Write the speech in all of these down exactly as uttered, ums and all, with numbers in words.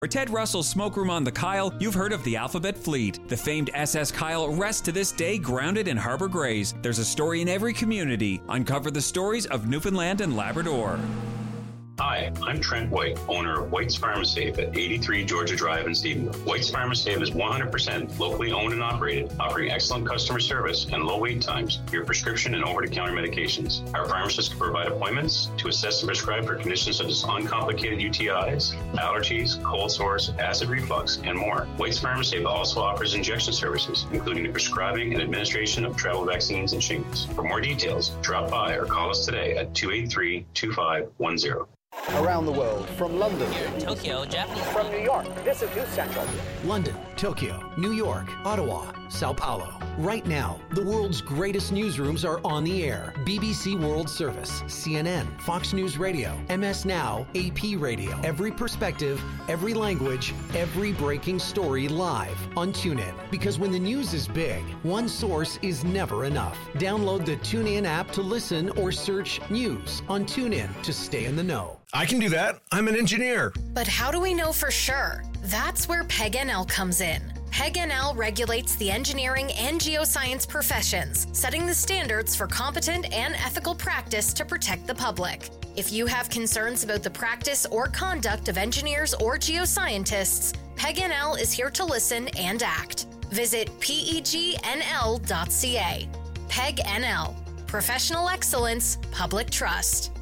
For Ted Russell's Smoke Room on the Kyle, you've heard of the Alphabet Fleet. The famed S S Kyle rests to this day grounded in Harbour Grays. There's a story in every community. Uncover the stories of Newfoundland and Labrador. Hi, I'm Trent White, owner of White's Pharmasafe at eighty-three Georgia Drive in Stephenville. White's Pharmasafe is one hundred percent locally owned and operated, offering excellent customer service and low wait times for your prescription and over-the-counter medications. Our pharmacists can provide appointments to assess and prescribe for conditions such as uncomplicated U T Is, allergies, cold sores, acid reflux, and more. White's Pharmasafe also offers injection services, including the prescribing and administration of travel vaccines and shingles. For more details, drop by or call us today at two eight three, two five one zero. Around the world, from London, Here, Tokyo, Japanese. From New York, this is News Central. London, Tokyo, New York, Ottawa, Sao Paulo. Right now, the world's greatest newsrooms are on the air. B B C World Service, C N N, Fox News Radio, M S Now, A P Radio. Every perspective, every language, every breaking story live on TuneIn. Because when the news is big, one source is never enough. Download the TuneIn app to listen or search news on TuneIn to stay in the know. I can do that. I'm an engineer. But how do we know for sure? That's where P E G N L comes in. P E G N L regulates the engineering and geoscience professions, setting the standards for competent and ethical practice to protect the public. If you have concerns about the practice or conduct of engineers or geoscientists, P E G N L is here to listen and act. Visit P E G N L dot C A. P E G N L. Professional excellence, public trust.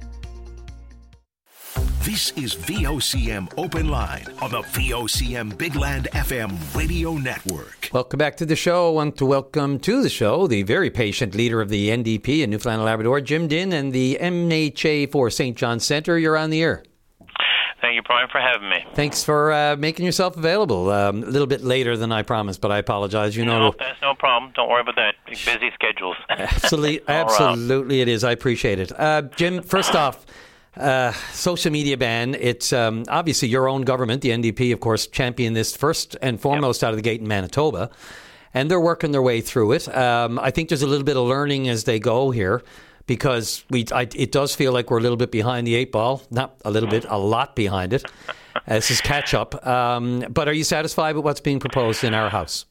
This is V O C M Open Line on the V O C M Big Land F M radio network. Welcome back to the show. I want to welcome to the show the very patient leader of the N D P in Newfoundland and Labrador, Jim Dinn, and the M H A for Saint John Centre. You're on the air. Thank you, Brian, for having me. Thanks for uh, making yourself available. Um, a little bit later than I promised, but I apologize. You know, no, that's no problem. Don't worry about that. Busy schedules. Absolutely, absolutely, it is. I appreciate it, uh, Jim. First off. Uh, social media ban. It's um, obviously your own government, the N D P, of course, championed this first and foremost yep. out of the gate in Manitoba, and they're working their way through it. Um, I think there's a little bit of learning as they go here, because we I, it does feel like we're a little bit behind the eight ball. Not a little bit, a lot behind it. This is catch up. Um, but are you satisfied with what's being proposed in our House?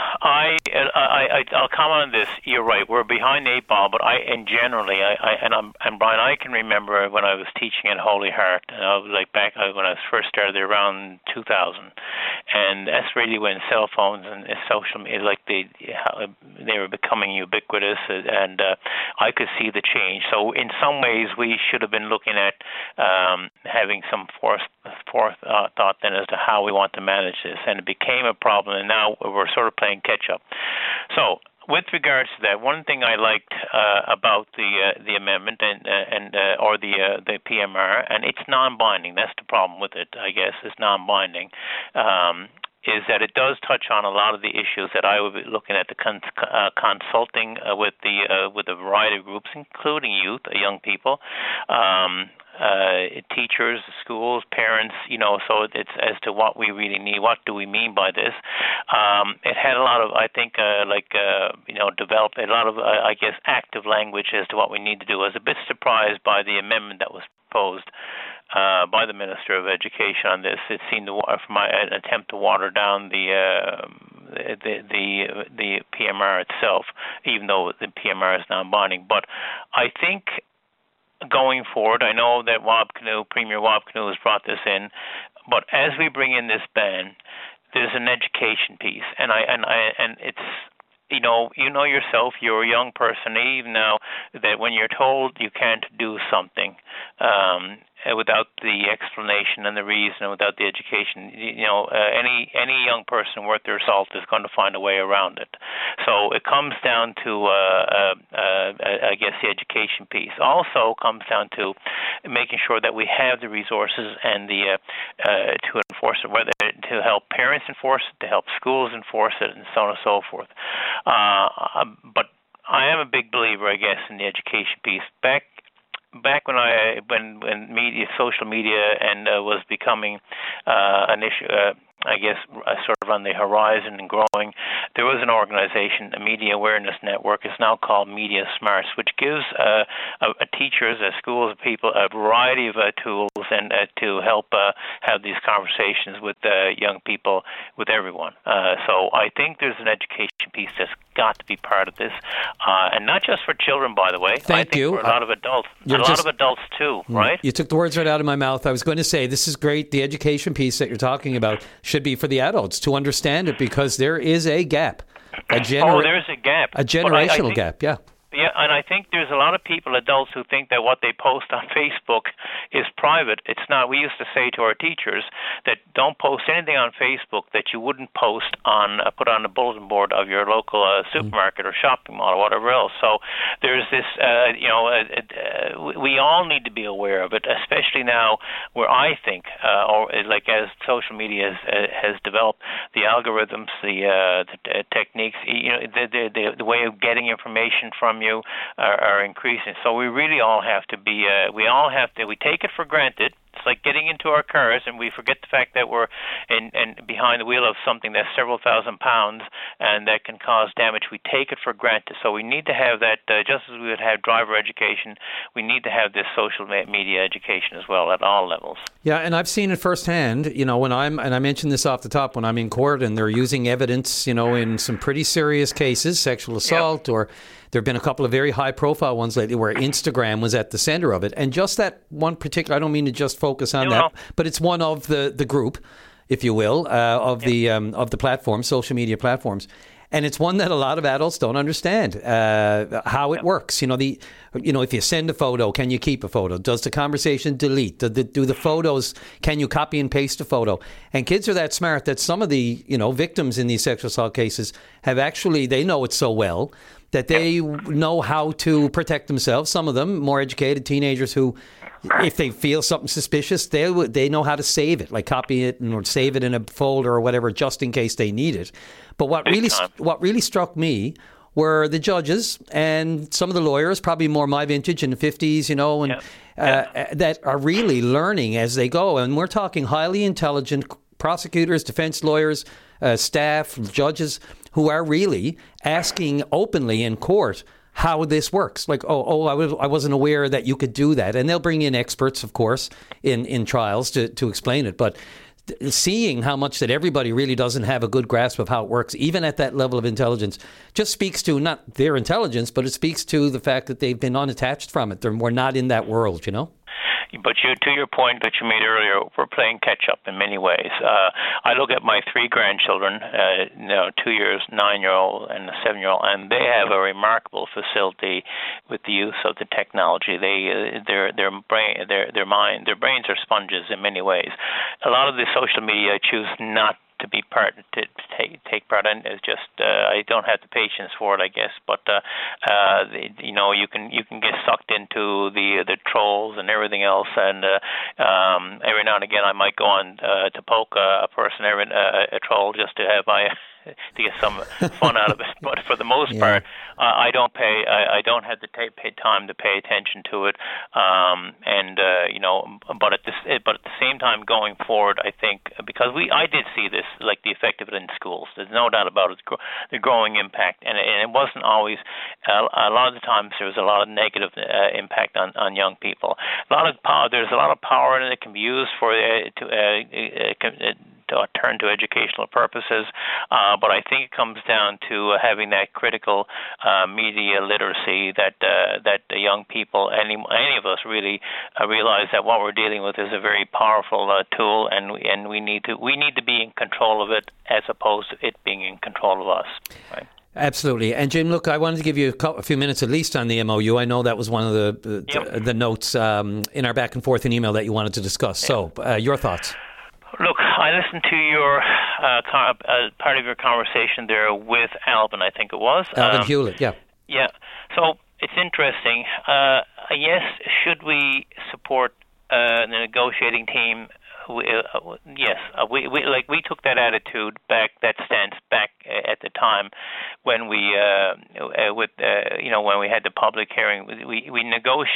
I, I, I, I'll comment on this. You're right. We're behind the eight ball, but I, and generally, I, I and I'm, and Brian, I can remember when I was teaching at Holy Heart, and I was like back when I was first started there around two thousand, and that's really when cell phones and social media, like they, they were becoming ubiquitous, and uh, I could see the change. So in some ways, we should have been looking at um, having some forth, forethought then as to how we want to manage this, and it became a problem, and now we're sort of playing catch up. So, with regards to that, one thing I liked uh, about the uh, the amendment and uh, and uh, or the uh, the P M R, and it's non-binding. That's the problem with it, I guess. It's non-binding. Um, is that it does touch on a lot of the issues that I would be looking at the con- uh, consulting uh, with the uh, with a variety of groups, including youth, uh, young people. Um, Uh, teachers, schools, parents, you know, so it's as to what we really need. What do we mean by this? Um, it had a lot of, I think, uh, like, uh, you know, developed a lot of, uh, I guess, active language as to what we need to do. I was a bit surprised by the amendment that was proposed uh, by the Minister of Education on this. It seemed to, from my an attempt to water down the uh, the the the P M R itself, even though the P M R is non-binding. But I think, going forward, I know that Wab Kinew, Premier Wab Kinew has brought this in, but as we bring in this ban, there's an education piece, and I and I and it's, you know, you know yourself, you're a young person, even now, that when you're told you can't do something um, without the explanation and the reason, and without the education, you know, uh, any any young person worth their salt is going to find a way around it. So it comes down to, uh, uh, uh, I guess, the education piece. Also comes down to making sure that we have the resources and the uh, uh, to enforce it, whether to help parents enforce it, to help schools enforce it, and so on and so forth. Uh, but I am a big believer, I guess, in the education piece. Back Back when I when when media, social media, and uh, was becoming uh, an issue, uh, I guess, a sort of of on the horizon and growing. There was an organization, a Media Awareness Network. It's now called Media Smarts, which gives uh, uh, teachers, uh, schools, people a variety of uh, tools and uh, to help uh, have these conversations with uh, young people, with everyone. Uh, so I think there's an education piece that's got to be part of this, uh, and not just for children, by the way. Thank I think you. for a lot of adults, a You're lot just- of adults too, right? You took the words right out of my mouth. I was going to say, this is great. The education piece that you're talking about should be for the adults to understand it, because there is a gap. A genera- oh, there's a gap. A But I- I generational think- gap, yeah. Yeah, and I think there's a lot of people, adults, who think that what they post on Facebook is private. It's not. We used to say to our teachers that don't post anything on Facebook that you wouldn't post on, uh, put on the bulletin board of your local uh, supermarket or shopping mall or whatever else. So there's this, uh, you know, uh, uh, we all need to be aware of it, especially now where I think, uh, or like as social media has, uh, has developed, the algorithms, the, uh, the uh, techniques, you know, the, the, the, the way of getting information from you are, are increasing. So we really all have to be, uh, we all have to, we take it for granted. It's like getting into our cars and we forget the fact that we're in, in behind the wheel of something that's several thousand pounds and that can cause damage. We take it for granted. So we need to have that, uh, just as we would have driver education, we need to have this social media education as well at all levels. Yeah, and I've seen it firsthand, you know, when I'm, and I mentioned this off the top, when I'm in court and they're using evidence, you know, in some pretty serious cases, sexual assault, yep. or there have been a couple of very high-profile ones lately where Instagram was at the center of it. And just that one particular, I don't mean to just focus on no, that, no. but it's one of the, the group, if you will, uh, of yep. the um, of the platforms, social media platforms. And it's one that a lot of adults don't understand uh, how it yep. works. You know, the you know, if you send a photo, can you keep a photo? Does the conversation delete? Do the, do the photos, can you copy and paste a photo? And kids are that smart that some of the, you know, victims in these sexual assault cases have actually, they know it so well that they know how to protect themselves. Some of them, more educated teenagers who, if they feel something suspicious, they they know how to save it, like copy it and or save it in a folder or whatever, just in case they need it. But what really what really struck me were the judges and some of the lawyers, probably more my vintage in the fifties, you know, and yeah. Yeah. Uh, that are really learning as they go. And we're talking highly intelligent prosecutors, defense lawyers, uh, staff, judges, who are really asking openly in court how this works. Like, oh, oh, I, was, I wasn't aware that you could do that. And they'll bring in experts, of course, in, in trials to, to explain it. But th- seeing how much that everybody really doesn't have a good grasp of how it works, even at that level of intelligence, just speaks to not their intelligence, but it speaks to the fact that they've been unattached from it. They're, we're not in that world, you know? But you, to your point that you made earlier, we're playing catch-up in many ways. Uh, I look at my three grandchildren, uh, you know, two years, nine-year-old, and a seven-year-old, and they have a remarkable facility with the use of the technology. They, uh, their, their brain, their, their mind, their brains are sponges in many ways. A lot of the social media I choose not to be part to take take part in is just uh, I don't have the patience for it, I guess. But uh, uh, you know, you can you can get sucked into the the trolls and everything else, and uh, um, every now and again I might go on uh, to poke a, a person, every uh, a troll, just to have my to get some fun out of it. But for the most yeah. part, uh, I don't pay. I, I don't have the t- pay time to pay attention to it. Um, and uh, you know, but at this, but at the same time, going forward, I think because we, I did see this, like the effect of it in schools. There's no doubt about it. The growing impact, and, and it wasn't always. Uh, a lot of the times, there was a lot of negative uh, impact on, on young people. A lot of power. There's a lot of power in it that can be used for uh, to. Uh, uh, to turn to educational purposes, uh, but I think it comes down to uh, having that critical uh, media literacy that uh, that the young people, any any of us, really uh, realize that what we're dealing with is a very powerful uh, tool, and we, and we need to we need to be in control of it as opposed to it being in control of us. Right? Absolutely. And Jim, look, I wanted to give you a, couple, a few minutes at least on the M O U. I know that was one of the yep. the, the notes um, in our back and forth in email that you wanted to discuss. Yep. So, uh, your thoughts? Look, I listened to your uh, uh, part of your conversation there with Alvin, I think it was. Alvin um, Hewlett, yeah. Yeah. So it's interesting. Uh, yes, should we support uh, the negotiating team? We, uh, yes, uh, we, we like we took that attitude back, that stance back at the time when we, uh, uh, with uh, you know, when we had the public hearing. We we negotiate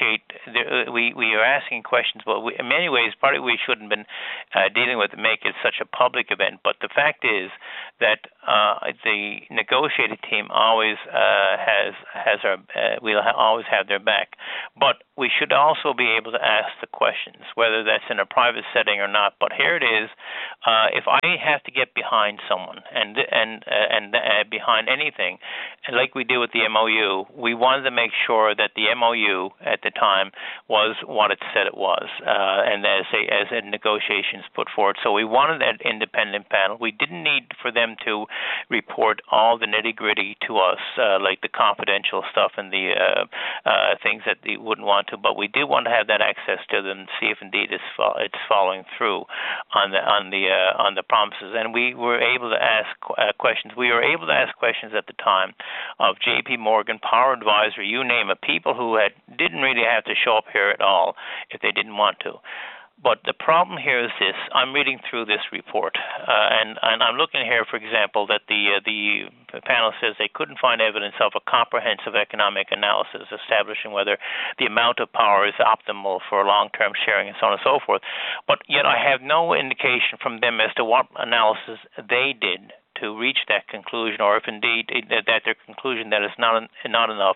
there, we we are asking questions, but we, in many ways, partly we shouldn't have been uh, dealing with it, make it such a public event. But the fact is that uh, the negotiating team always uh, has has our uh, we'll ha- always have their back. But we should also be able to ask the questions, whether that's in a private setting or not. But here it is: uh, if I have to get behind someone and and uh, and uh, behind anything, and like we did with the M O U, we wanted to make sure that the M O U at the time was what it said it was, uh, and as a, as a negotiations put forward. So we wanted that independent panel. We didn't need for them to report all the nitty-gritty to us, uh, like the confidential stuff and the uh, uh, things that they wouldn't want to, but we did want to have that access to them, see if indeed it's, fo- it's following through on the on the uh, on the promises. And we were able to ask uh, questions. We were able to ask questions at the time of J P Morgan, Power Advisor, you name it, people who had didn't really have to show up here at all if they didn't want to. But the problem here is this. I'm reading through this report, uh, and, and I'm looking here, for example, that the uh, the panel says they couldn't find evidence of a comprehensive economic analysis establishing whether the amount of power is optimal for long-term sharing and so on and so forth. But yet I have no indication from them as to what analysis they did to reach that conclusion, or if indeed that their conclusion that is not not enough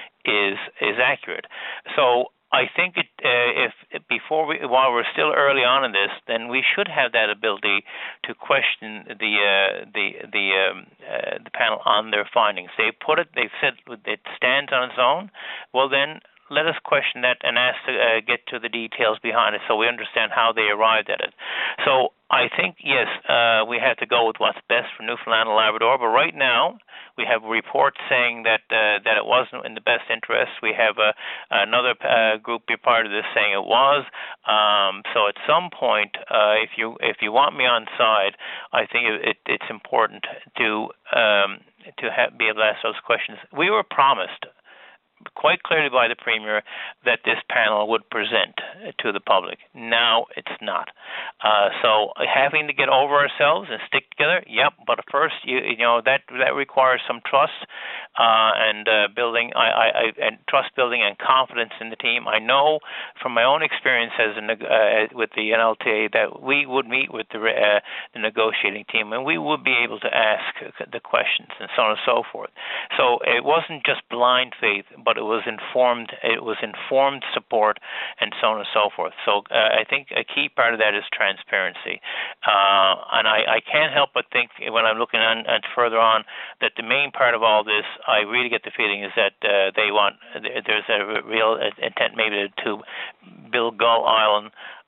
is is accurate. So I think it, uh, if, if before we, while we're still early on in this, then we should have that ability to question the uh, the the um, uh, the panel on their findings. They put it, they've said it stands on its own. Well, then let us question that and ask to uh, get to the details behind it, so we understand how they arrived at it. So I think yes, uh, we have to go with what's best for Newfoundland and Labrador. But right now, we have reports saying that uh, that it wasn't in the best interest. We have uh, another uh, group be part of this saying it was. Um, so at some point, uh, if you if you want me on side, I think it, it, it's important to um, to have, be able to ask those questions. We were promised quite clearly by the Premier that this panel would present to the public. Now it's not. Uh, so having to get over ourselves and stick together, yep, but first, you, you know, that that requires some trust uh, and uh, building, I, I, I, and trust building and confidence in the team. I know from my own experience as a, uh, with the N L T A that we would meet with the, uh, the negotiating team and we would be able to ask the questions and so on and so forth. So it wasn't just blind faith, but it was informed. It was informed support, and so on and so forth. So uh, I think a key part of that is transparency, uh, and I, I can't help but think when I'm looking on, on further on that the main part of all this, I really get the feeling is that uh, they want there's a real intent maybe to build Gull Island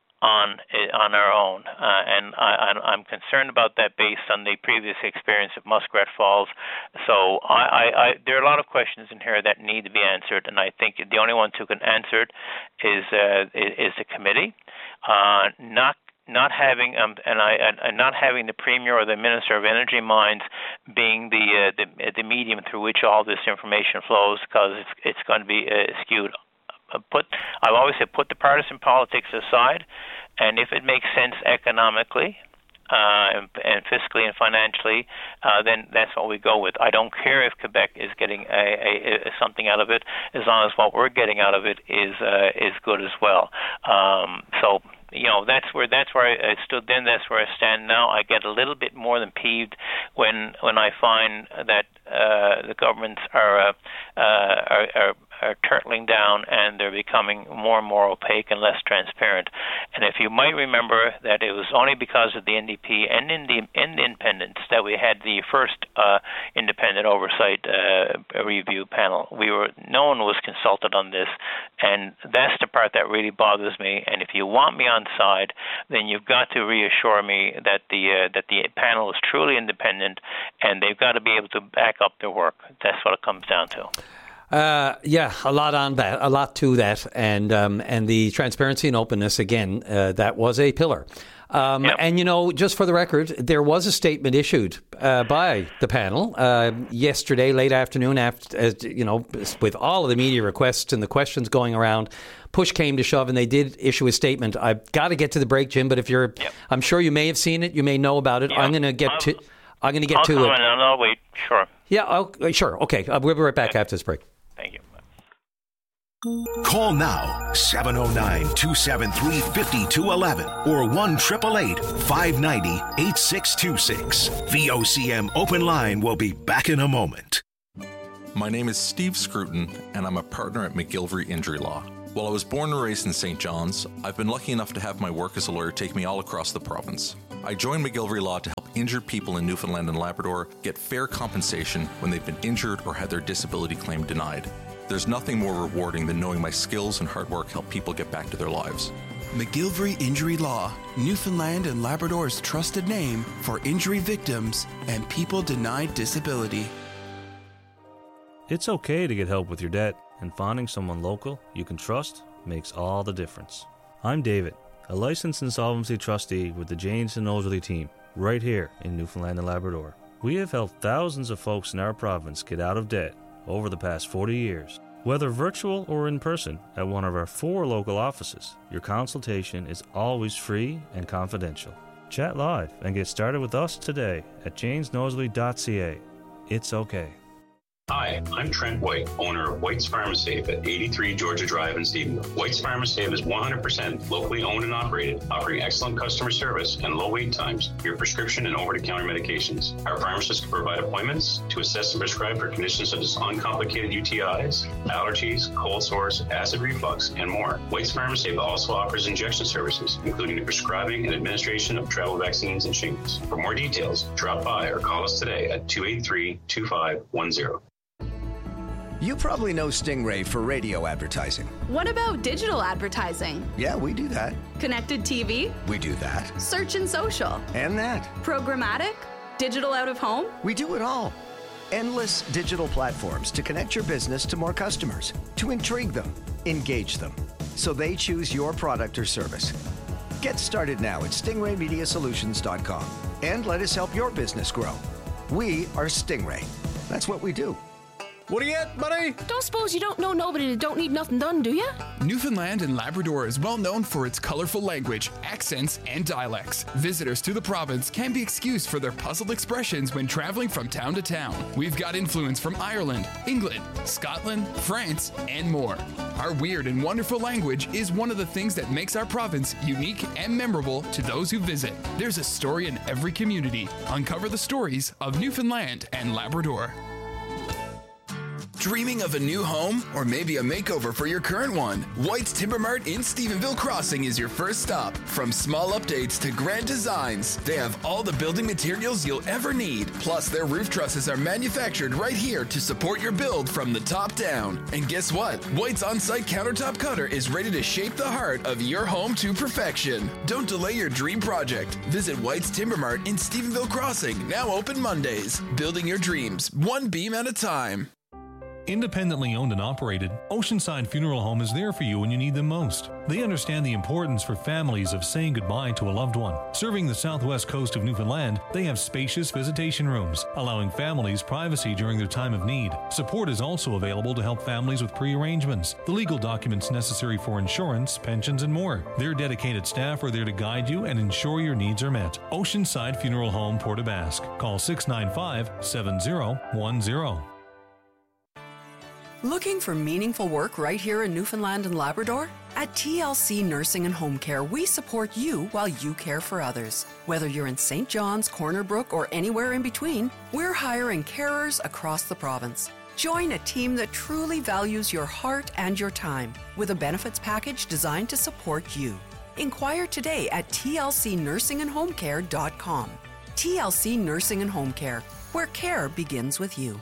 on on our own, uh, and I, I'm concerned about that based on the previous experience at Muskrat Falls. So I, I, I, there are a lot of questions in here that need to be answered, and I think the only ones who can answer it is uh, is the committee. Uh, not not having um, and I and not having the Premier or the Minister of Energy Mines being the uh, the, the medium through which all this information flows, because it's it's going to be uh, skewed. Put, I've always said, put the partisan politics aside, and if it makes sense economically uh, and, and fiscally and financially, uh, then that's what we go with. I don't care if Quebec is getting a, a, a, something out of it, as long as what we're getting out of it is uh, is good as well. Um, so. You know, that's where that's where I stood then. That's where I stand now. I get a little bit more than peeved when when I find that uh, the governments are, uh, uh, are are are turtling down and they're becoming more and more opaque and less transparent. And if you might remember that it was only because of the N D P and in the in the independents that we had the first uh, independent oversight uh, review panel. We were no one was consulted on this, and that's the part that really bothers me. And if you want me on side, then you've got to reassure me that the uh, that the panel is truly independent, and they've got to be able to back up their work. That's what it comes down to. Uh, yeah, a lot on that, a lot to that, and um, and the transparency and openness again. Uh, that was a pillar. Um, yep. And, you know, just for the record, there was a statement issued uh, by the panel uh, yesterday, late afternoon, after, uh, you know, with all of the media requests and the questions going around. Push came to shove, and they did issue a statement. I've got to get to the break, Jim, but if you're, yep. I'm sure you may have seen it, you may know about it. Yep. I'm going to get to, I'm going to get I'll to it. I'll wait. Sure. Yeah. I'll, sure. Okay. I'll, we'll be right back okay. after this break. Thank you. Call now, seven oh nine, two seven three, five two one one or one eight eight eight, five nine zero, eight six two six. V O C M Open Line will be back in a moment. My name is Steve Scruton, and I'm a partner at McGilvery Injury Law. While I was born and raised in Saint John's, I've been lucky enough to have my work as a lawyer take me all across the province. I joined McGilvery Law to help injured people in Newfoundland and Labrador get fair compensation when they've been injured or had their disability claim denied. There's nothing more rewarding than knowing my skills and hard work help people get back to their lives. McGilvery Injury Law, Newfoundland and Labrador's trusted name for injury victims and people denied disability. It's okay to get help with your debt, and finding someone local you can trust makes all the difference. I'm David, a licensed insolvency trustee with the Janes and Nosley team, right here in Newfoundland and Labrador. We have helped thousands of folks in our province get out of debt over the past forty years. Whether virtual or in person at one of our four local offices, your consultation is always free and confidential. Chat live and get started with us today at janes nosley dot c a. It's okay. Hi, I'm Trent White, owner of White's Pharmasafe at eighty-three Georgia Drive in Stephenville. White's Pharmasafe is one hundred percent locally owned and operated, offering excellent customer service and low wait times for your prescription and over-the-counter medications. Our pharmacists can provide appointments to assess and prescribe for conditions such as uncomplicated U T Is, allergies, cold sores, acid reflux, and more. White's Pharmasafe also offers injection services, including the prescribing and administration of travel vaccines and shingles. For more details, drop by or call us today at two eight three, two five one zero. You probably know Stingray for radio advertising. What about digital advertising? Yeah, we do that. Connected T V? We do that. Search and social? And that. Programmatic? Digital out of home? We do it all. Endless digital platforms to connect your business to more customers, to intrigue them, engage them, so they choose your product or service. Get started now at stingray media solutions dot com and let us help your business grow. We are Stingray. That's what we do. What do you get, buddy? Don't suppose you don't know nobody that don't need nothing done, do you? Newfoundland and Labrador is well known for its colorful language, accents, and dialects. Visitors to the province can be excused for their puzzled expressions when traveling from town to town. We've got influence from Ireland, England, Scotland, France, and more. Our weird and wonderful language is one of the things that makes our province unique and memorable to those who visit. There's a story in every community. Uncover the stories of Newfoundland and Labrador. Dreaming of a new home or maybe a makeover for your current one? White's Timber Mart in Stephenville Crossing is your first stop. From small updates to grand designs, they have all the building materials you'll ever need. Plus, their roof trusses are manufactured right here to support your build from the top down. And guess what? White's on-site countertop cutter is ready to shape the heart of your home to perfection. Don't delay your dream project. Visit White's Timber Mart in Stephenville Crossing, now open Mondays. Building your dreams, one beam at a time. Independently owned and operated, Oceanside Funeral Home is there for you when you need them most. They understand the importance for families of saying goodbye to a loved one. Serving the southwest coast of Newfoundland, they have spacious visitation rooms, allowing families privacy during their time of need. Support is also available to help families with pre-arrangements, the legal documents necessary for insurance, pensions, and more. Their dedicated staff are there to guide you and ensure your needs are met. Oceanside Funeral Home, Port aux Basques. Call six nine five, seven zero one zero. Looking for meaningful work right here in Newfoundland and Labrador? At T L C Nursing and Home Care, we support you while you care for others. Whether you're in Saint John's, Corner Brook, or anywhere in between, we're hiring carers across the province. Join a team that truly values your heart and your time with a benefits package designed to support you. Inquire today at T L C nursing and home care dot com. T L C Nursing and Home Care, where care begins with you.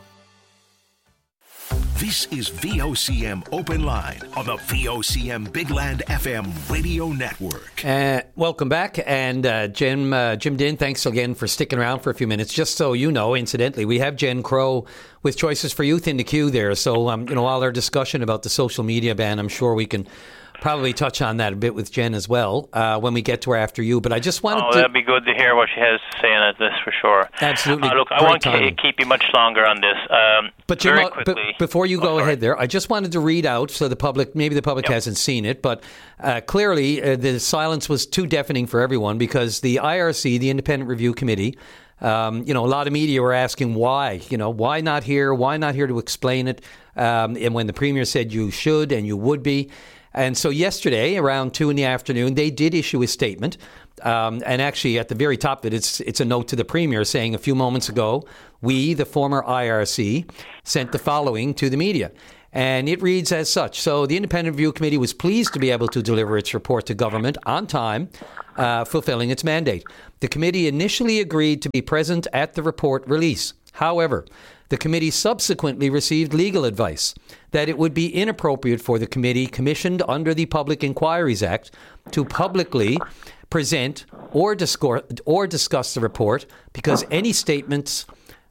This is V O C M Open Line on the V O C M Big Land F M radio network. Uh, welcome back. And uh, Jim uh, Jim Dinn, thanks again for sticking around for a few minutes. Just so you know, incidentally, we have Jen Crow with Choices for Youth in the queue there. So, um, you know, all our discussion about the social media ban, I'm sure we can probably touch on that a bit with Jen as well uh, when we get to her after you. But I just wanted oh, to... that'd be good to hear what she has to say on this for sure. Absolutely. Uh, look, I won't k- keep you much longer on this. Um, but Jim, very uh, quickly. b- before you go oh, ahead there, I just wanted to read out so the public, maybe the public yep. hasn't seen it, but uh, clearly uh, the silence was too deafening for everyone because the I R C, the Independent Review Committee, Um, you know, a lot of media were asking why, you know, why not here? Why not here to explain it? Um, and when the Premier said you should and you would be. And so yesterday, around two in the afternoon, they did issue a statement. Um, and actually, at the very top of it, it's, it's a note to the Premier saying a few moments ago, we, the former I R C, sent the following to the media. And it reads as such. So the Independent Review Committee was pleased to be able to deliver its report to government on time, uh, fulfilling its mandate. The committee initially agreed to be present at the report release. However, the committee subsequently received legal advice that it would be inappropriate for the committee commissioned under the Public Inquiries Act to publicly present or discourse, or discuss the report because any statements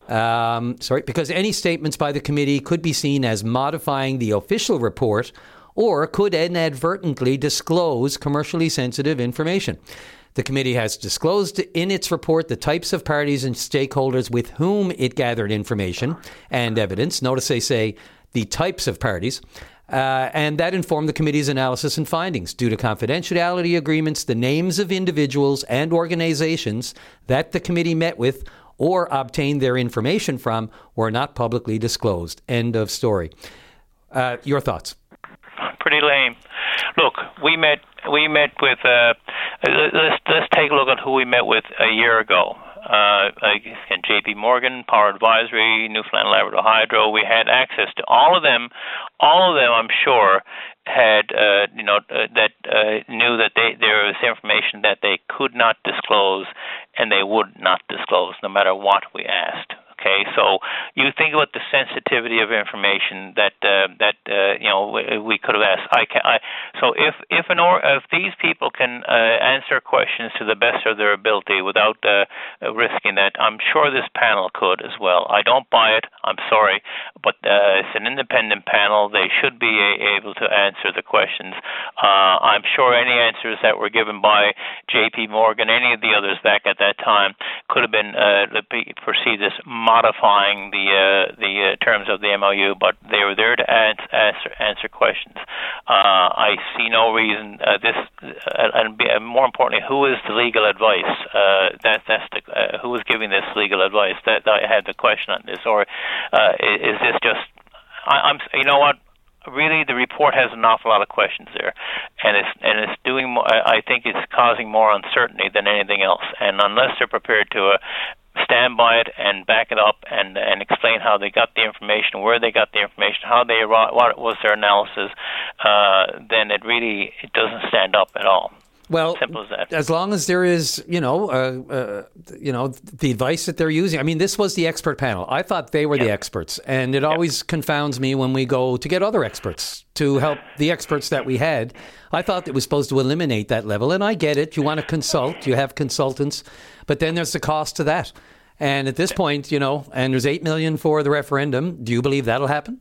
um, sorry because any statements by the committee could be seen as modifying the official report or could inadvertently disclose commercially sensitive information. The committee has disclosed in its report the types of parties and stakeholders with whom it gathered information and evidence. Notice they say the types of parties. Uh, and that informed the committee's analysis and findings. Due to confidentiality agreements, the names of individuals and organizations that the committee met with or obtained their information from were not publicly disclosed. End of story. Uh, your thoughts? Pretty lame. Look, we met we met with. Uh, let's let's take a look at who we met with a year ago. Uh, again, J P Morgan, Power Advisory, Newfoundland Labrador Hydro. We had access to all of them. All of them, I'm sure, had uh, you know uh, that uh, knew that they, there was information that they could not disclose, and they would not disclose, no matter what we asked. Okay, so you think about the sensitivity of information that uh, that uh, you know we, we could have asked. I, can, I so if if an or if these people can uh, answer questions to the best of their ability without uh, risking that, I'm sure this panel could as well. I don't buy it. I'm sorry, but uh, it's an independent panel. They should be a, able to answer the questions. Uh, I'm sure any answers that were given by J P Morgan, any of the others back at that time, could have been uh, perceived as modifying the uh, the uh, terms of the M O U, but they were there to answer answer, answer questions. Uh, I see no reason uh, this, uh, and more importantly, who is the legal advice? Uh, that that's the uh, who is giving this legal advice? That, that I had the question on this, or uh, is this just? I, I'm you know what. Really, the report has an awful lot of questions there, and it's and it's doing. More, I think it's causing more uncertainty than anything else. And unless they're prepared to uh, stand by it and back it up and and explain how they got the information, where they got the information, how they what was their analysis, uh, then it really it doesn't stand up at all. Well, simple as that. As long as there is, you know, uh, uh, you know, the advice that they're using. I mean, this was the expert panel. I thought they were yep. the experts, and it yep. always confounds me when we go to get other experts to help the experts that we had. I thought it was supposed to eliminate that level, and I get it. You want to consult, you have consultants, but then there's the cost to that. And at this point, you know, and there's eight million dollars for the referendum. Do you believe that'll happen?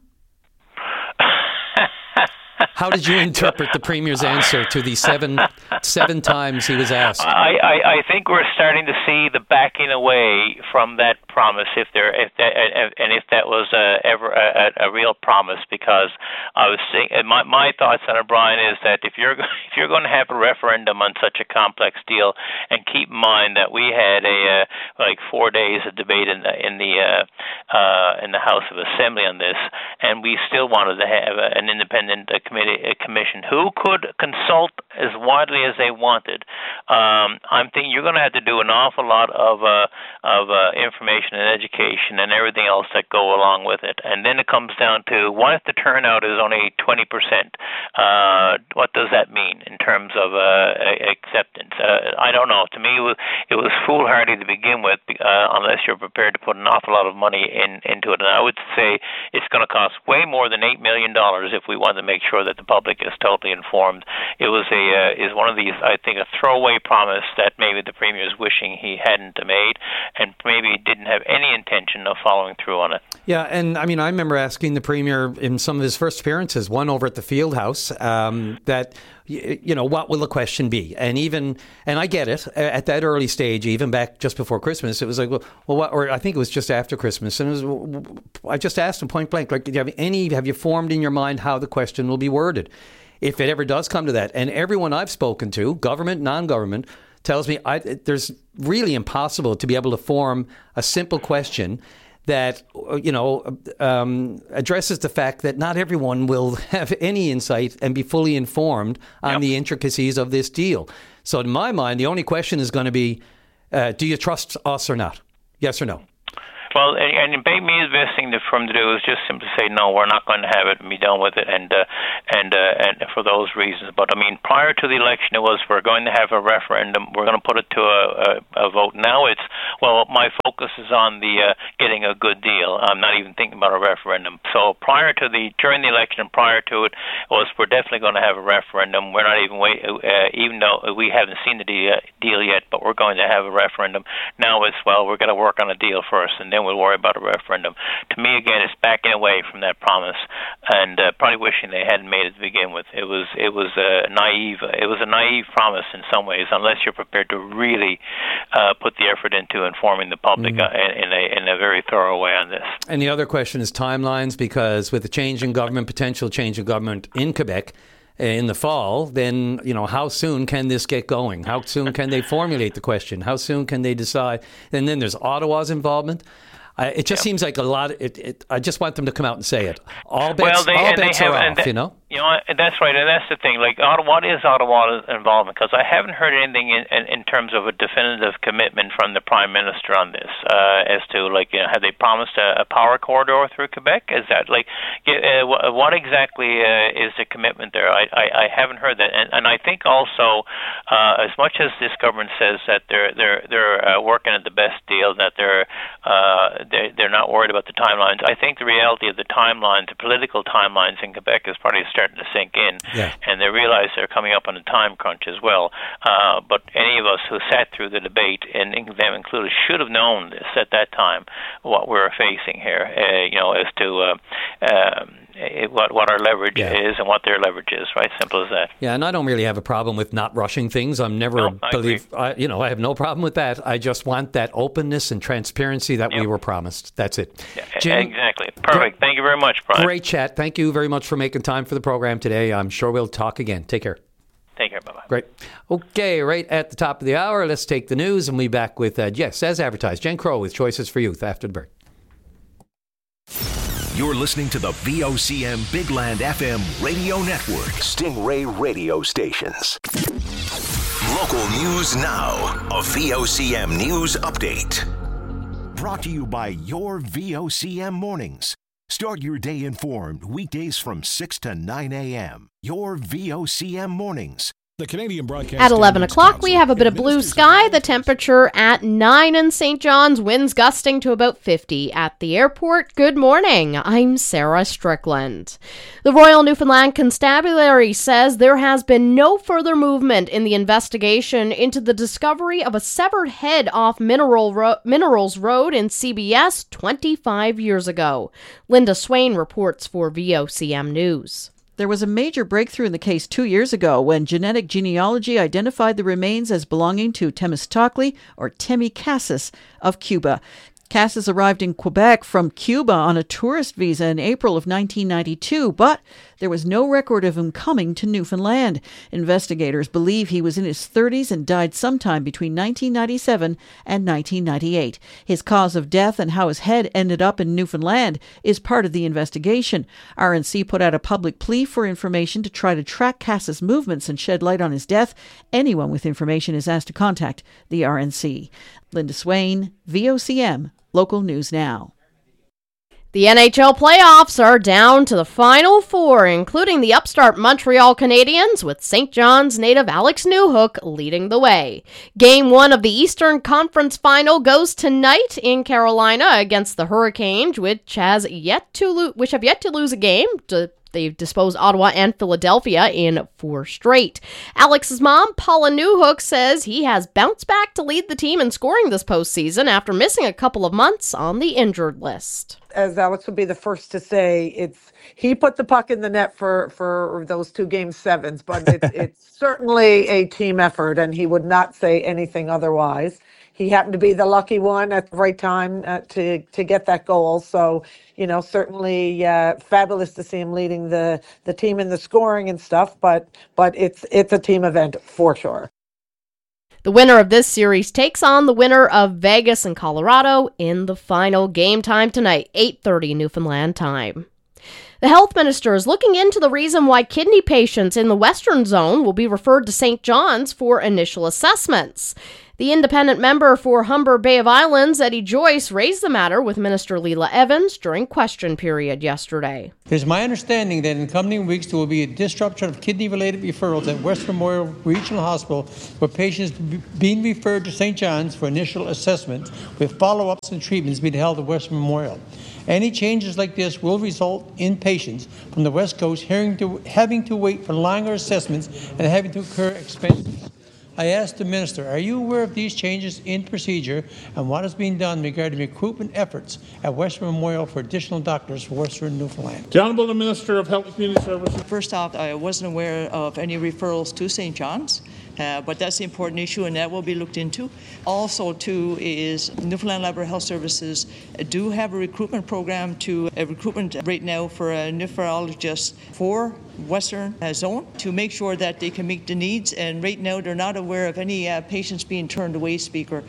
How did you interpret the Premier's answer to the seven seven times he was asked? I, I, I think we're starting to see the backing away from that promise, if there, if that, and if that was uh, ever a, a real promise. Because I was saying, my my thoughts on it, Brian, is that if you're if you're going to have a referendum on such a complex deal, and keep in mind that we had a uh, like four days of debate in the in the uh, uh, in the House of Assembly on this, and we still wanted to have a, an independent uh, committee. A commission who could consult as widely as they wanted. Um, I'm thinking you're going to have to do an awful lot of uh, of uh, information and education and everything else that go along with it. And then it comes down to, what if the turnout is only twenty percent? Uh, what does that mean in terms of uh, acceptance? Uh, I don't know. To me, it was, it was foolhardy to begin with, uh, unless you're prepared to put an awful lot of money in into it. And I would say it's going to cost way more than eight million dollars if we want to make sure that the public is totally informed. It was a uh, is one of these, I think, a throwaway promise that maybe the Premier is wishing he hadn't made, and maybe didn't have any intention of following through on it. Yeah, and I mean, I remember asking the Premier in some of his first appearances, one over at the Field House, um, that you, you know, what will the question be? And even, and I get it, at that early stage, even back just before Christmas, it was like, well, well what, or I think it was just after Christmas, and it was, I just asked him point blank, like, do you have any, have you formed in your mind how the question will be worded? If it ever does come to that. And everyone I've spoken to, government, non-government, tells me I, there's really impossible to be able to form a simple question that, you know, um, addresses the fact that not everyone will have any insight and be fully informed on yep. the intricacies of this deal. So in my mind, the only question is going to be, uh, do you trust us or not? Yes or no? Well, and, and maybe the best thing for him to do is just simply say, no, we're not going to have it and be done with it, and uh, and uh, and for those reasons. But, I mean, prior to the election, it was we're going to have a referendum, we're going to put it to a, a, a vote. Now it's, well, my focus is on the uh, getting a good deal. I'm not even thinking about a referendum. So prior to the, during the election and prior to it, was we're definitely going to have a referendum. We're not even wait, uh, even though we haven't seen the deal, deal yet, but we're going to have a referendum. Now it's, well, we're going to work on a deal first, and then we'll worry about a referendum. To me, again, it's backing away from that promise, and uh, probably wishing they hadn't made it to begin with. It was it was a naive it was a naive promise in some ways, unless you're prepared to really uh, put the effort into informing the public mm-hmm. uh, in a in a very thorough way on this. And the other question is timelines, because with the change in government, potential change in government in Quebec in the fall, then, you know, how soon can this get going? How soon can they formulate the question? How soon can they decide? And then there's Ottawa's involvement. I, it just yep. seems like a lot. It, it, I just want them to come out and say it. All bets, well, they, all bets they have, are off, that, you know? You know, that's right, and that's the thing. Like, Ottawa, what is Ottawa's involvement? Because I haven't heard anything in, in, in terms of a definitive commitment from the Prime Minister on this, uh, as to, like, you know, have they promised a, a power corridor through Quebec? Is that, like, uh, what exactly uh, is the commitment there? I, I, I haven't heard that. And, and I think also, uh, as much as this government says that they're they're they're uh, working at the best deal, that they're uh, they're, they're not worried about the timelines, I think the reality of the timelines, the political timelines in Quebec is probably starting to sink in, yeah. and they realize they're coming up on a time crunch as well. Uh, but any of us who sat through the debate, and them included, should have known this at that time, what we're facing here, uh, you know, as to uh, um, what what our leverage yeah. is and what their leverage is, right? Simple as that. Yeah, and I don't really have a problem with not rushing things. I'm never no, I believe, I, you know, I have no problem with that. I just want that openness and transparency that yep. we were promised. That's it. Yeah, Jim, exactly. Perfect. Thank you very much, Brian. Great chat. Thank you very much for making time for the program today. I'm sure we'll talk again. Take care. Take care. Bye-bye. Great. Okay, right at the top of the hour, let's take the news, and we'll be back with, uh, yes, as advertised, Jen Crow with Choices for Youth after the break. You're listening to the V O C M Big Land F M radio network. Stingray radio stations. Local news now. A V O C M news update. Brought to you by your V O C M mornings. Start your day informed weekdays from six to nine a.m. Your V O C M mornings. The Canadian Broadcast At eleven o'clock, we have a bit of blue sky. The temperature at nine in Saint John's, winds gusting to about fifty at the airport. Good morning. I'm Sarah Strickland. The Royal Newfoundland Constabulary says there has been no further movement in the investigation into the discovery of a severed head off Mineral Ro- Minerals Road in C B S twenty-five years ago. Linda Swain reports for V O C M News. There was a major breakthrough in the case two years ago when genetic genealogy identified the remains as belonging to Temistocli, or Temi Cassis, of Cuba. Cassis arrived in Quebec from Cuba on a tourist visa in April of nineteen ninety-two, but there was no record of him coming to Newfoundland. Investigators believe he was in his thirties and died sometime between nineteen ninety-seven and nineteen ninety-eight. His cause of death and how his head ended up in Newfoundland is part of the investigation. R N C put out a public plea for information to try to track Cassis' movements and shed light on his death. Anyone with information is asked to contact the R N C. Linda Swain, V O C M, Local News Now. The N H L playoffs are down to the final four, including the upstart Montreal Canadiens, with Saint John's native Alex Newhook leading the way. Game one of the Eastern Conference Final goes tonight in Carolina against the Hurricanes, which has yet to lo- which have yet to lose a game, to They've disposed Ottawa and Philadelphia in four straight. Alex's mom, Paula Newhook, says he has bounced back to lead the team in scoring this postseason after missing a couple of months on the injured list. As Alex would be the first to say, it's he put the puck in the net for, for those two game sevens, but it, it's certainly a team effort, and he would not say anything otherwise. He happened to be the lucky one at the right time uh, to to get that goal. So, you know, certainly uh, fabulous to see him leading the, the team in the scoring and stuff. But but it's it's a team event for sure. The winner of this series takes on the winner of Vegas and Colorado in the final. Game time tonight, eight thirty Newfoundland time. The health minister is looking into the reason why kidney patients in the Western Zone will be referred to Saint John's for initial assessments. The independent member for Humber Bay of Islands, Eddie Joyce, raised the matter with Minister Leela Evans during question period yesterday. It is my understanding that in coming weeks there will be a disruption of kidney-related referrals at West Memorial Regional Hospital, where patients are being referred to Saint John's for initial assessment, with follow-ups and treatments being held at West Memorial. Any changes like this will result in patients from the West Coast having to, having to wait for longer assessments and having to incur expenses. I asked the minister, are you aware of these changes in procedure and what is being done regarding recruitment efforts at Western Memorial for additional doctors for Western Newfoundland? The Honourable Minister of Health and Community Services. First off, I wasn't aware of any referrals to Saint John's, uh, but that's the important issue, and that will be looked into. Also, too, is Newfoundland Labrador Health Services do have a recruitment program to a recruitment right now for a nephrologist for Western uh, Zone to make sure that they can meet the needs, and right now they're not aware of any uh, patients being turned away, Speaker.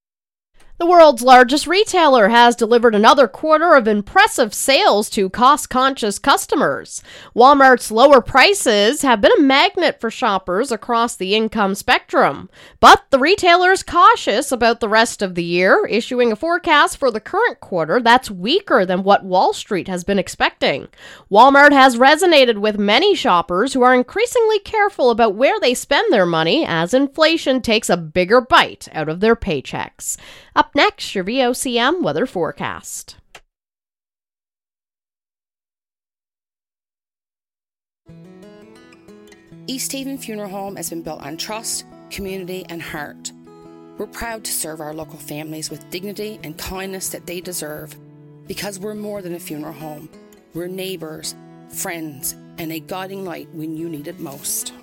The world's largest retailer has delivered another quarter of impressive sales to cost-conscious customers. Walmart's lower prices have been a magnet for shoppers across the income spectrum. But the retailer is cautious about the rest of the year, issuing a forecast for the current quarter that's weaker than what Wall Street has been expecting. Walmart has resonated with many shoppers who are increasingly careful about where they spend their money as inflation takes a bigger bite out of their paychecks. Up next, your V O C M weather forecast. East Haven Funeral Home has been built on trust, community, and heart. We're proud to serve our local families with dignity and kindness that they deserve, because we're more than a funeral home. We're neighbours, friends, and a guiding light when you need it most.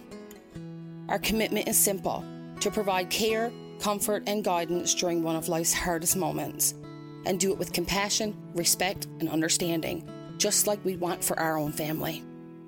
Our commitment is simple: to provide care, comfort, and guidance during one of life's hardest moments, and do it with compassion, respect, and understanding, just like we want for our own family.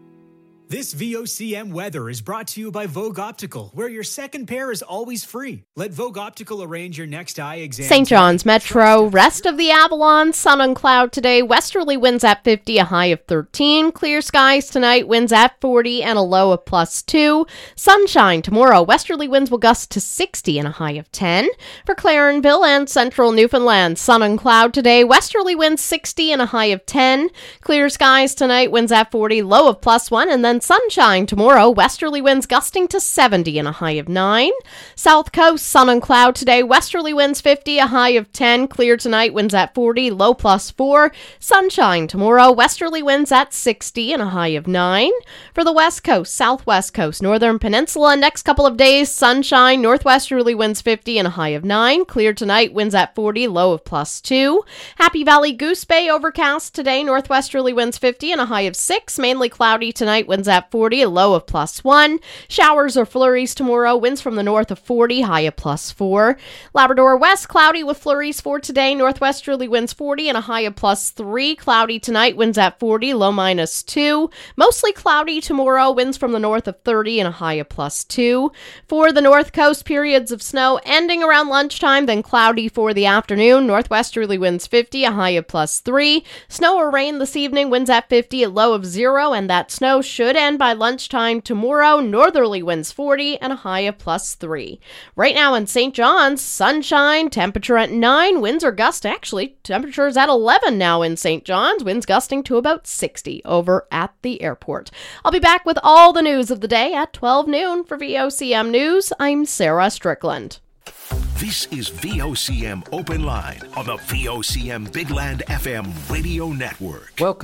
This V O C M weather is brought to you by Vogue Optical, where your second pair is always free. Let Vogue Optical arrange your next eye exam. Saint John's Metro, rest of the Avalon, sun and cloud today. Westerly winds at fifty, a high of thirteen. Clear skies tonight, winds at forty and a low of plus two. Sunshine tomorrow, westerly winds will gust to sixty and a high of ten. For Clarenville and central Newfoundland, sun and cloud today. Westerly winds sixty and a high of ten. Clear skies tonight, winds at forty, low of plus one, and then sunshine tomorrow, westerly winds gusting to seventy and a high of nine. South Coast, sun and cloud today, westerly winds fifty, a high of ten. Clear tonight, winds at forty, low plus four. Sunshine tomorrow, westerly winds at sixty and a high of nine. For the West Coast, Southwest Coast, Northern Peninsula, next couple of days, sunshine, northwesterly winds fifty and a high of nine. Clear tonight, winds at forty, low of plus two. Happy Valley, Goose Bay, overcast today, northwesterly winds fifty and a high of six. Mainly cloudy tonight, winds at forty, a low of plus one. Showers or flurries tomorrow, winds from the north of forty, high of plus four. Labrador West, cloudy with flurries for today, northwesterly winds forty and a high of plus three. Cloudy tonight, winds at forty, low minus two. Mostly cloudy tomorrow, winds from the north of thirty and a high of plus two. For the North Coast, periods of snow ending around lunchtime, then cloudy for the afternoon. Northwesterly winds fifty, a high of plus three. Snow or rain this evening, winds at fifty, a low of zero, and that snow should end by lunchtime tomorrow. Northerly winds forty and a high of plus three. Right now in Saint John's, sunshine, temperature at nine, winds are gust. Actually, temperatures at eleven now in Saint John's, winds gusting to about sixty over at the airport. I'll be back with all the news of the day at twelve noon. For V O C M News, I'm Sarah Strickland. This is V O C M Open Line on the V O C M Big Land F M radio network. Welcome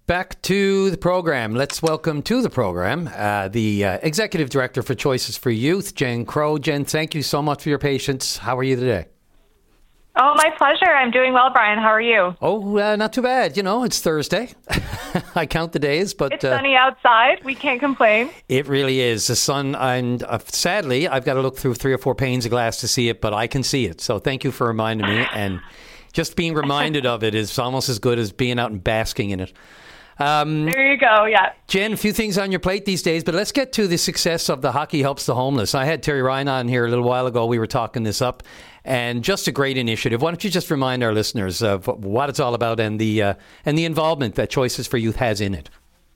Back to the program. Let's welcome to the program uh, the uh, Executive Director for Choices for Youth, Jen Crow. Jen, thank you so much for your patience. How are you today? Oh, my pleasure. I'm doing well, Brian. How are you? Oh, uh, not too bad. You know, it's Thursday. I count the days, but it's sunny uh, outside. We can't complain. It really is. The sun, and uh, sadly, I've got to look through three or four panes of glass to see it, but I can see it. So thank you for reminding me. And just being reminded of it is almost as good as being out and basking in it. Um, there you go, yeah. Jen, a few things on your plate these days, but let's get to the success of the Hockey Helps the Homeless. I had Terry Ryan on here a little while ago. We were talking this up, and just a great initiative. Why don't you just remind our listeners of what it's all about and the uh, and the involvement that Choices for Youth has in it?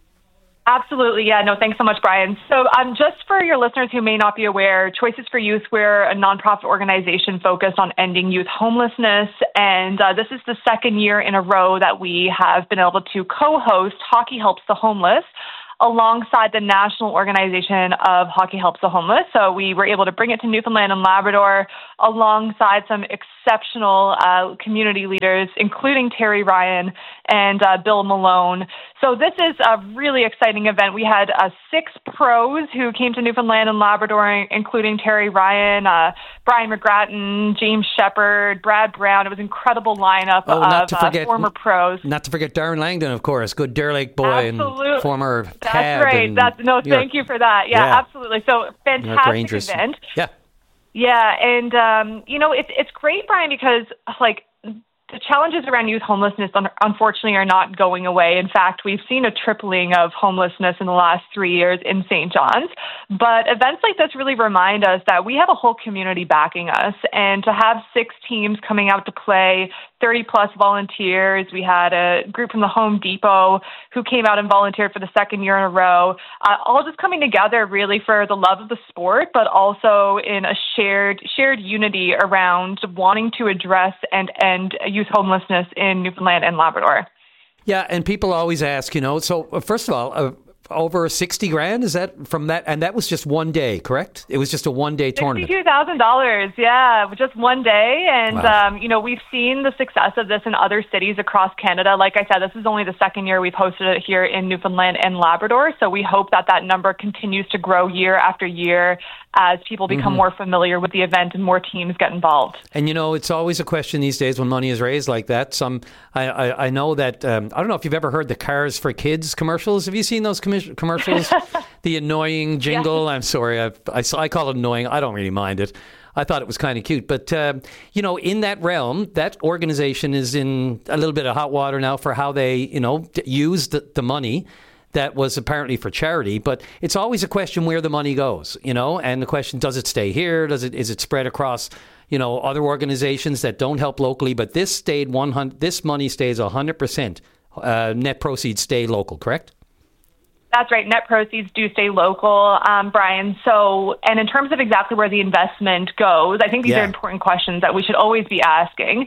Absolutely. Yeah, no, thanks so much, Brian. So um, just for your listeners who may not be aware, Choices for Youth, we're a nonprofit organization focused on ending youth homelessness. And uh, this is the second year in a row that we have been able to co-host Hockey Helps the Homeless alongside the National Organization of Hockey Helps the Homeless. So we were able to bring it to Newfoundland and Labrador alongside some exceptional uh, community leaders, including Terry Ryan and uh, Bill Malone. So this is a really exciting event. We had uh, six pros who came to Newfoundland and Labrador, including Terry Ryan, uh, Brian McGrattan, James Shepard, Brad Brown. It was an incredible lineup oh, of forget, uh, former pros. Not to forget Darren Langdon, of course, good Deer Lake boy Absolutely. and former That's Tab great. and That's no, thank you for that. Yeah, yeah. absolutely. So fantastic event. Yeah. Yeah, and um, you know, it's it's great, Brian, because like the challenges around youth homelessness, unfortunately, are not going away. In fact, we've seen a tripling of homelessness in the last three years in Saint John's. But events like this really remind us that we have a whole community backing us. And to have six teams coming out to play, thirty plus volunteers. We had a group from the Home Depot who came out and volunteered for the second year in a row, uh, all just coming together really for the love of the sport, but also in a shared shared unity around wanting to address and end youth homelessness in Newfoundland and Labrador. Yeah, and people always ask, you know, so uh, first of all, uh, over sixty grand, is that from that? And that was just one day, correct? It was just a one day tournament. sixty-two thousand dollars, yeah, just one day. And, wow. um, you know, we've seen the success of this in other cities across Canada. Like I said, this is only the second year we've hosted it here in Newfoundland and Labrador. So we hope that that number continues to grow year after year as people become Mm-hmm. more familiar with the event and more teams get involved. And, you know, it's always a question these days when money is raised like that. Some, I, I, I know that, um, I don't know if you've ever heard the Cars for Kids commercials. Have you seen those commi- commercials? The annoying jingle. Yeah. I'm sorry. I, I, I call it annoying. I don't really mind it. I thought it was kind of cute. But, uh, you know, in that realm, that organization is in a little bit of hot water now for how they, you know, use the, the money that was apparently for charity, but it's always a question where the money goes, you know, and the question, does it stay here? Does it, is it spread across, you know, other organizations that don't help locally? But this stayed one hundred, this money stays one hundred percent, uh, net proceeds stay local, correct? That's right. Net proceeds do stay local, um, Brian. So, and in terms of exactly where the investment goes, I think these yeah. are important questions that we should always be asking.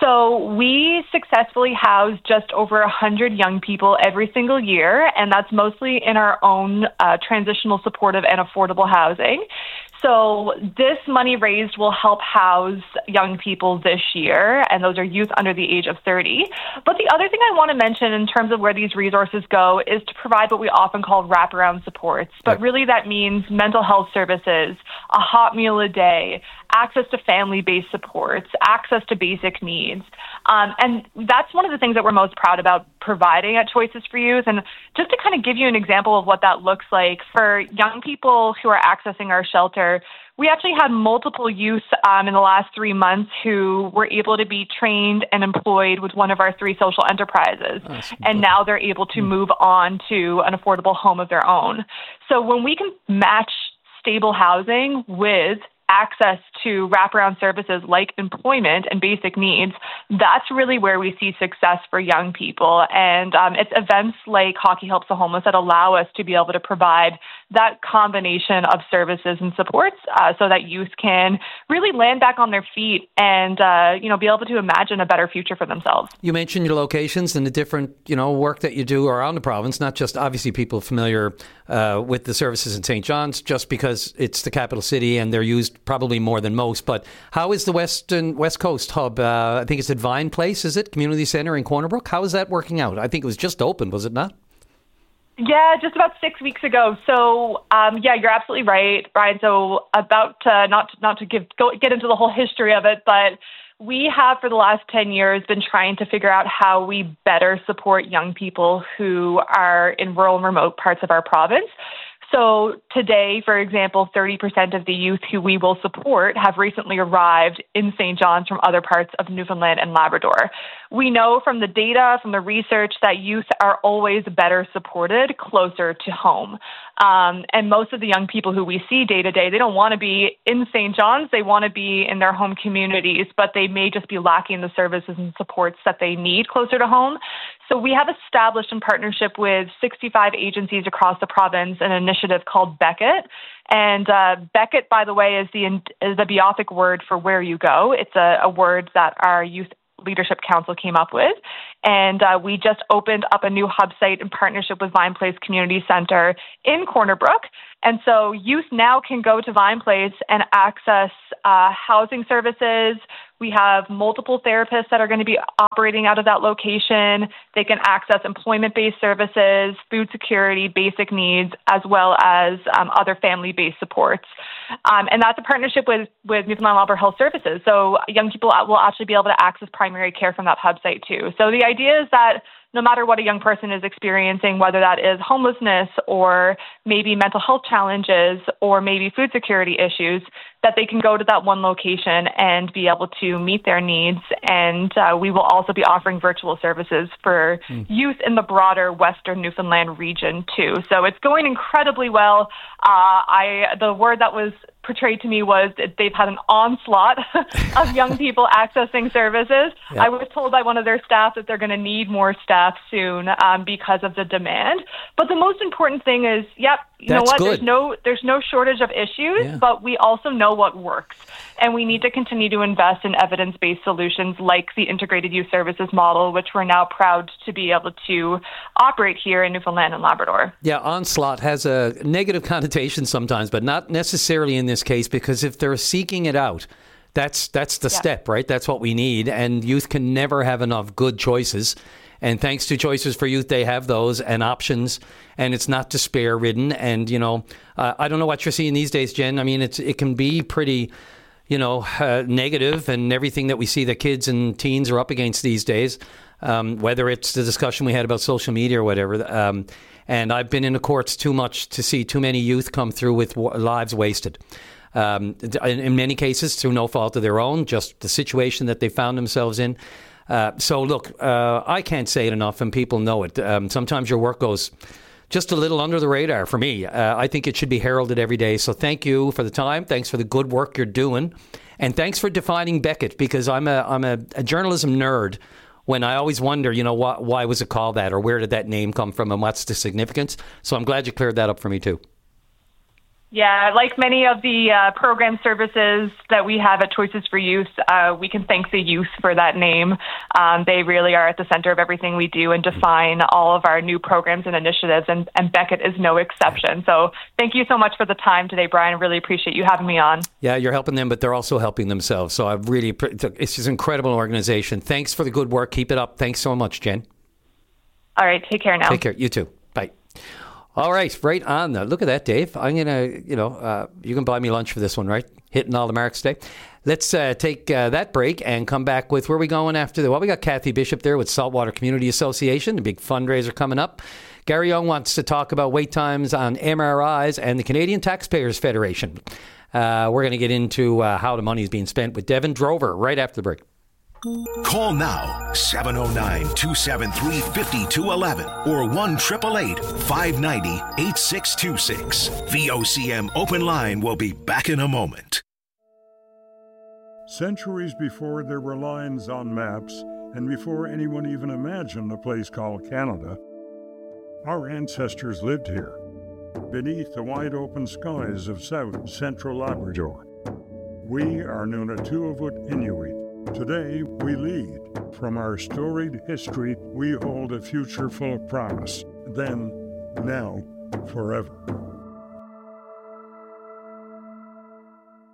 So we successfully house just over one hundred young people every single year, and that's mostly in our own uh, transitional supportive and affordable housing. So this money raised will help house young people this year, and those are youth under the age of thirty. But the other thing I want to mention in terms of where these resources go is to provide what we often call wraparound supports. But really that means mental health services, a hot meal a day, access to family-based supports, access to basic needs. Um, and that's one of the things that we're most proud about providing at Choices for Youth. And just to kind of give you an example of what that looks like, for young people who are accessing our shelter, we actually had multiple youth um, in the last three months who were able to be trained and employed with one of our three social enterprises. Oh, and now they're able to move on to an affordable home of their own. So when we can match stable housing with access to wraparound services like employment and basic needs, that's really where we see success for young people. And um, it's events like Hockey Helps the Homeless that allow us to be able to provide that combination of services and supports uh, so that youth can really land back on their feet and, uh, you know, be able to imagine a better future for themselves. You mentioned your locations and the different, you know, work that you do around the province, not just obviously people familiar uh, with the services in Saint John's, just because it's the capital city and they're used probably more than than most. But how is the Western West Coast hub? Uh, I think it's at Vine Place, is it? Community Centre in Corner Brook. How is that working out? I think it was just opened, was it not? Yeah, just about six weeks ago. So, um, yeah, you're absolutely right, Brian. So, about uh, not to, not to give go, get into the whole history of it, but we have for the last ten years been trying to figure out how we better support young people who are in rural and remote parts of our province. So today, for example, thirty percent of the youth who we will support have recently arrived in Saint John's from other parts of Newfoundland and Labrador. We know from the data, from the research, that youth are always better supported closer to home. Um, and most of the young people who we see day to day, they don't want to be in Saint John's. They want to be in their home communities, but they may just be lacking the services and supports that they need closer to home. So we have established in partnership with sixty-five agencies across the province an initiative called Beckett. And uh, Beckett, by the way, is the is the Beothuk word for where you go. It's a, a word that our youth Leadership Council came up with. And uh, we just opened up a new hub site in partnership with Vine Place Community Centre in Corner Brook. And so youth now can go to Vine Place and access uh, housing services. We have multiple therapists that are going to be operating out of that location. They can access employment-based services, food security, basic needs, as well as um, other family-based supports. Um, and that's a partnership with, with Newfoundland and Labrador Health Services. So young people will actually be able to access primary care from that hub site too. So the idea is that no matter what a young person is experiencing, whether that is homelessness or maybe mental health challenges or maybe food security issues, that they can go to that one location and be able to meet their needs. And uh, we will also be offering virtual services for mm. youth in the broader Western Newfoundland region too. So it's going incredibly well. Uh, I the word that was portrayed to me was that they've had an onslaught of young people accessing services. Yep. I was told by one of their staff that they're going to need more staff soon um, because of the demand. But the most important thing is, yep, you That's know what? Good. There's no there's no shortage of issues, yeah. but we also know what works. And we need to continue to invest in evidence-based solutions like the Integrated Youth Services model, which we're now proud to be able to operate here in Newfoundland and Labrador. Yeah, onslaught has a negative connotation sometimes, but not necessarily in this case, because if they're seeking it out, that's that's the yeah. step, right? That's what we need. And youth can never have enough good choices. And thanks to Choices for Youth, they have those and options, and it's not despair-ridden. And, you know, uh, I don't know what you're seeing these days, Jen. I mean, it's it can be pretty, you know, uh, negative, and everything that we see that kids and teens are up against these days, um, whether it's the discussion we had about social media or whatever. Um, and I've been in the courts too much to see too many youth come through with w- lives wasted. Um, in, in many cases, through no fault of their own, just the situation that they found themselves in. Uh, so, look, uh, I can't say it enough, and people know it. Um, sometimes your work goes just a little under the radar for me. Uh, I think it should be heralded every day. So thank you for the time. Thanks for the good work you're doing. And thanks for defining Beckett, because I'm a I'm a, a journalism nerd when I always wonder, you know, why, why was it called that, or where did that name come from, and what's the significance? So I'm glad you cleared that up for me, too. Yeah, like many of the uh, program services that we have at Choices for Youth, uh, we can thank the youth for that name. Um, they really are at the center of everything we do and define all of our new programs and initiatives, and, and Beckett is no exception. So thank you so much for the time today, Brian. I really appreciate you having me on. Yeah, you're helping them, but they're also helping themselves. So I really, it's just an incredible organization. Thanks for the good work. Keep it up. Thanks so much, Jen. All right, take care now. Take care. You too. Bye. All right, right on. Uh, look at that, Dave. I'm going to, you know, uh, you can buy me lunch for this one, right? Hitting all the marks today. Let's uh, take uh, that break and come back with where are we going after the, well, we got Kathy Bishop there with Saltwater Community Association, a big fundraiser coming up. Gary Young wants to talk about wait times on M R Is and the Canadian Taxpayers Federation. Uh, we're going to get into uh, how the money is being spent with Devin Drover right after the break. Call now, seven oh nine, two seven three, five two one one or one eight eight eight, five nine zero, eight six two six. V O C M Open Line will be back in a moment. Centuries before there were lines on maps, and before anyone even imagined a place called Canada, our ancestors lived here, beneath the wide-open skies of South and Central Labrador. We are Nunatuavut Inuit. Today, we lead. From our storied history, we hold a future full of promise. Then, now, forever.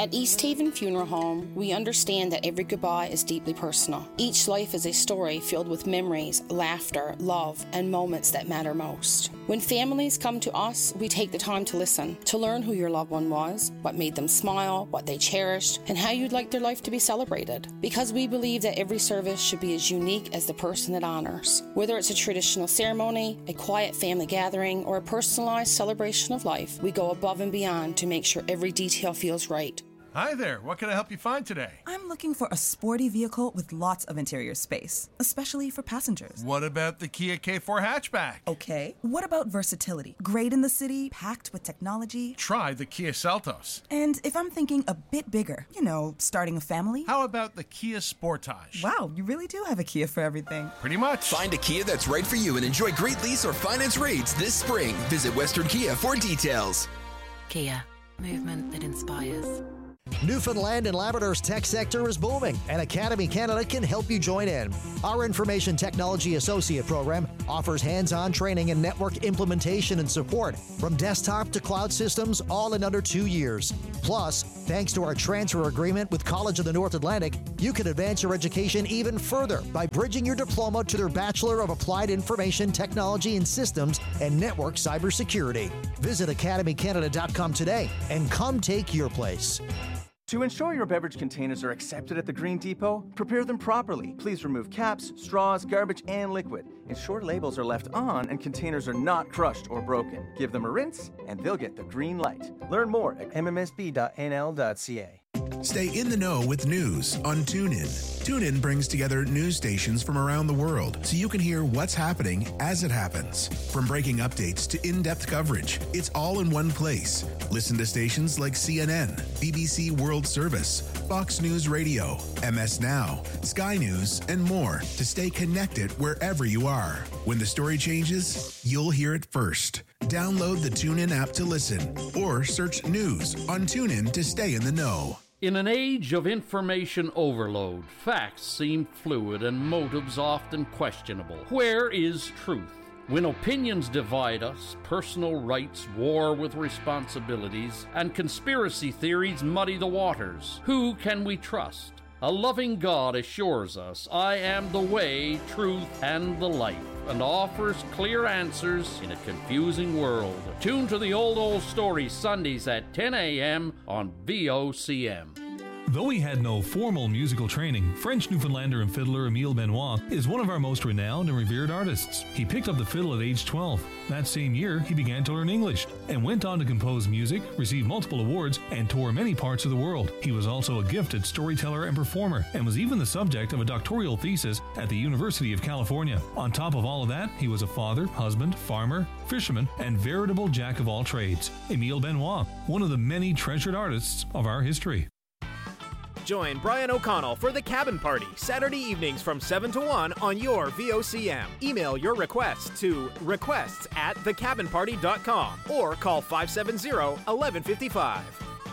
At East Haven Funeral Home, we understand that every goodbye is deeply personal. Each life is a story filled with memories, laughter, love, and moments that matter most. When families come to us, we take the time to listen, to learn who your loved one was, what made them smile, what they cherished, and how you'd like their life to be celebrated. Because we believe that every service should be as unique as the person it honors. Whether it's a traditional ceremony, a quiet family gathering, or a personalized celebration of life, we go above and beyond to make sure every detail feels right. Hi there, what can I help you find today? I'm looking for a sporty vehicle with lots of interior space, especially for passengers. What about the Kia K four hatchback? Okay. What about versatility? Great in the city, packed with technology. Try the Kia Seltos. And if I'm thinking a bit bigger, you know, starting a family? How about the Kia Sportage? Wow, you really do have a Kia for everything. Pretty much. Find a Kia that's right for you and enjoy great lease or finance rates this spring. Visit Western Kia for details. Kia, movement that inspires. Newfoundland and Labrador's tech sector is booming, and Academy Canada can help you join in. Our Information Technology Associate program offers hands-on training in network implementation and support, from desktop to cloud systems, all in under two years. Plus, thanks to our transfer agreement with College of the North Atlantic, you can advance your education even further by bridging your diploma to their Bachelor of Applied Information Technology and Systems and Network Cybersecurity. Visit academy canada dot com today and come take your place. To ensure your beverage containers are accepted at the Green Depot, prepare them properly. Please remove caps, straws, garbage, and liquid. Ensure labels are left on and containers are not crushed or broken. Give them a rinse, and they'll get the green light. Learn more at m m s b dot n l dot c a. Stay in the know with news on TuneIn. TuneIn brings together news stations from around the world so you can hear what's happening as it happens. From breaking updates to in-depth coverage, it's all in one place. Listen to stations like C N N, B B C World Service, Fox News Radio, M S Now, Sky News, and more to stay connected wherever you are. When the story changes, you'll hear it first. Download the TuneIn app to listen or search news on TuneIn to stay in the know. In an age of information overload, facts seem fluid and motives often questionable. Where is truth? When opinions divide us, personal rights war with responsibilities, and conspiracy theories muddy the waters, who can we trust? A loving God assures us, I am the way, truth, and the life, and offers clear answers in a confusing world. Tune to the Old Old Story Sundays at ten a.m. on V O C M. Though he had no formal musical training, French Newfoundlander and fiddler Emile Benoit is one of our most renowned and revered artists. He picked up the fiddle at age twelve. That same year, he began to learn English and went on to compose music, receive multiple awards, and tour many parts of the world. He was also a gifted storyteller and performer, and was even the subject of a doctoral thesis at the University of California. On top of all of that, he was a father, husband, farmer, fisherman, and veritable jack of all trades. Emile Benoit, one of the many treasured artists of our history. Join Brian O'Connell for The Cabin Party, Saturday evenings from seven to one on your V O C M. Email your requests to requests at the cabin party dot com or call five seven zero, one one five five.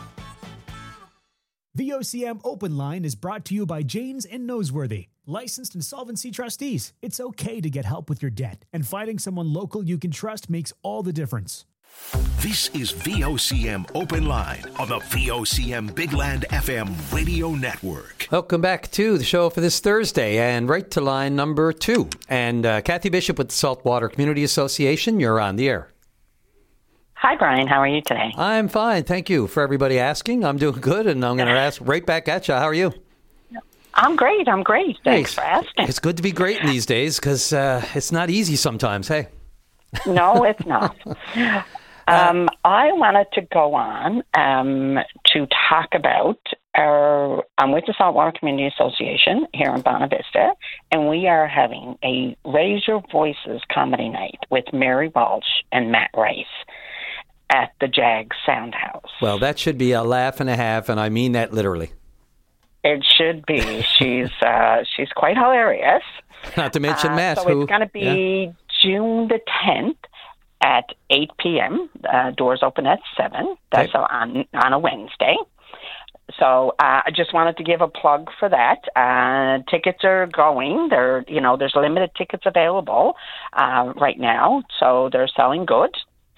V O C M Open Line is brought to you by Janes and Noseworthy, licensed insolvency trustees. It's okay to get help with your debt, and finding someone local you can trust makes all the difference. This is V O C M Open Line on the V O C M Big Land F M radio network. Welcome back to the show for this Thursday, and right to line number two. And uh, Kathy Bishop with the Saltwater Community Association, you're on the air. Hi, Brian. How are you today? I'm fine. Thank you for everybody asking. I'm doing good, and I'm going to ask right back at you. How are you? I'm great. I'm great. Thanks hey, for asking. It's good to be great in these days because uh, it's not easy sometimes. Hey. No, it's not. Um, I wanted to go on um, to talk about our, I'm with the Saltwater Community Association here in Bonavista, and we are having a Raise Your Voices comedy night with Mary Walsh and Matt Rice at the Jag Sound House. Well, that should be a laugh and a half, and I mean that literally. It should be. She's uh, she's quite hilarious. Not to mention uh, Matt, so who... it's going to be yeah. June the tenth. At eight p.m. Uh, doors open at seven. That's okay. on on a Wednesday. So uh, I just wanted to give a plug for that. Uh, tickets are going. There, you know, there's limited tickets available uh, right now, so they're selling good.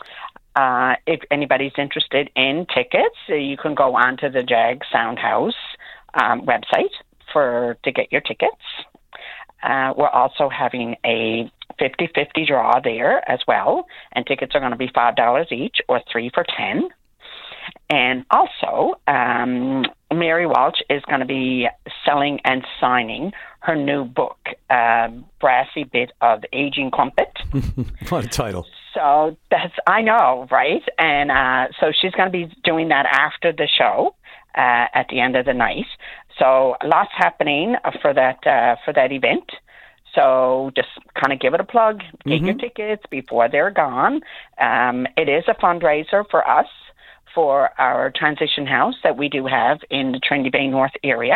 uh, if anybody's interested in tickets, uh, you can go onto the Jag Soundhouse um, website for to get your tickets. Uh, we're also having a fifty-fifty draw there as well, and tickets are going to be five dollars each or three for ten dollars. And also, um, Mary Walsh is going to be selling and signing her new book, uh, Brassy Bit of Aging Crumpet. What a title. So that's, I know, right? And uh, so she's going to be doing that after the show uh, at the end of the night. So lots happening for that uh, for that event. So just kind of give it a plug, get mm-hmm. your tickets before they're gone. Um, it is a fundraiser for us for our transition house that we do have in the Trinity Bay North area.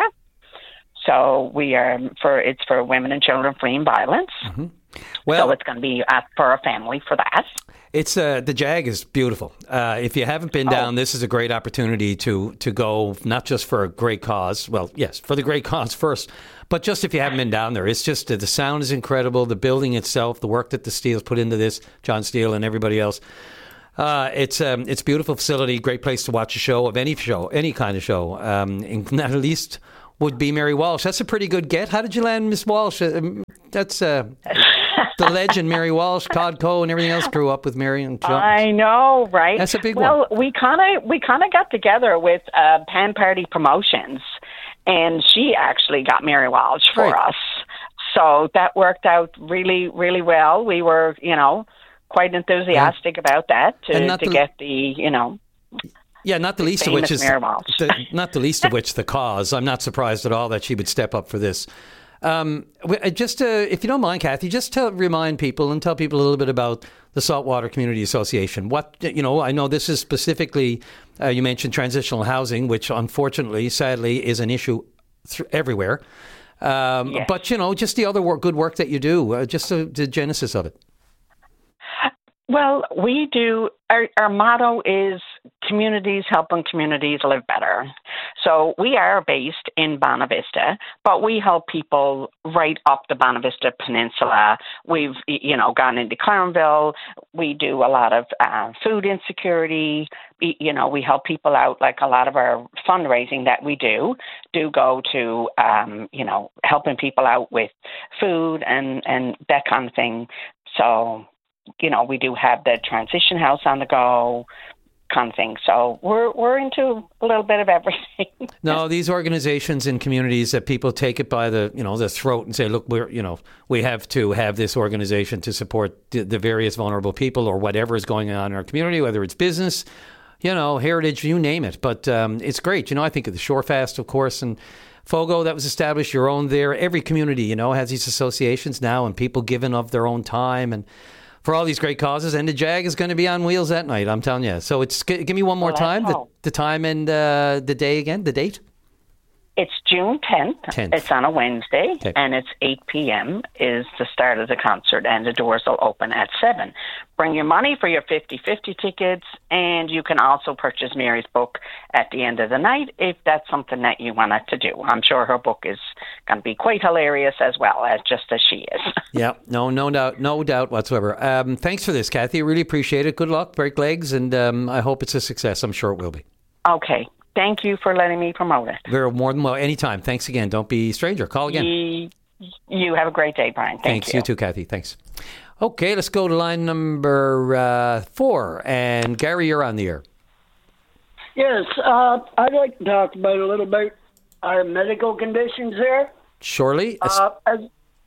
So we are for it's for women and children fleeing violence. Mm-hmm. Well, so it's going to be uh, for a family for that. It's uh, the Jag is beautiful. Uh, if you haven't been oh. down, this is a great opportunity to to go, not just for a great cause. Well, yes, for the great cause first, but just if you haven't been down there, it's just uh, the sound is incredible. The building itself, the work that the Steeles put into this, John Steele and everybody else. Uh, it's um, it's a beautiful facility, great place to watch a show of any show, any kind of show. Um, and not at least would be Mary Walsh. That's a pretty good get. How did you land Miss Walsh? Uh, that's uh, the legend, Mary Walsh, Todd Coe, and everything else grew up with Mary and John. I know, right? That's a big well, one. Well, we kind of we kind of got together with uh, Pan Party Promotions, and she actually got Mary Walsh for right. us. So that worked out really, really well. We were, you know, quite enthusiastic yeah. about that to, to the, get the, you know. Yeah, not the least of which is the, not the least of which the cause. I'm not surprised at all that she would step up for this. Um, just uh, if you don't mind, Kathy, just to remind people and tell people a little bit about the Saltwater Community Association. What you know, I know this is specifically uh, you mentioned transitional housing, which unfortunately, sadly, is an issue th- everywhere. Um, yes. But you know, just the other work, good work that you do. Uh, just the, the genesis of it. Well, we do, our, our motto is communities helping communities live better. So we are based in Bonavista, but we help people right up the Bonavista Peninsula. We've, you know, gone into Clarenville. We do a lot of uh, food insecurity. You know, we help people out, like a lot of our fundraising that we do, do go to, um, you know, helping people out with food and, and that kind of thing. So, you know, we do have the transition house on the go kind of thing. So we're we're into a little bit of everything. No, these organizations and communities that people take it by the, you know, the throat and say, look, we're, you know, we have to have this organization to support the, the various vulnerable people or whatever is going on in our community, whether it's business, you know, heritage, you name it. But um, it's great. You know, I think of the Shorefest, of course, and Fogo that was established, your own there. Every community, you know, has these associations now and people giving of their own time and for all these great causes, and the Jag is going to be on wheels that night, I'm telling you. So it's give me one more well, time, the, the time and uh, the day again, the date? It's June tenth. tenth. It's on a Wednesday, okay. and it's eight p.m. is the start of the concert, and the doors will open at seven. Bring your money for your fifty-fifty tickets, and you can also purchase Mary's book at the end of the night if that's something that you wanted to do. I'm sure her book is going to be quite hilarious as well, as just as she is. Yeah, no, no doubt, no doubt whatsoever. Um, thanks for this, Kathy. I really appreciate it. Good luck, break legs, and um, I hope it's a success. I'm sure it will be. Okay. Thank you for letting me promote it. Very more than well. Anytime. Thanks again. Don't be a stranger. Call again. You, you have a great day, Brian. Thank Thanks. you. You too, Kathy. Thanks. Okay, let's go to line number uh, four. And Gary, you're on the air. Yes, uh, I'd like to talk about a little bit our medical conditions there. Surely. Uh, as,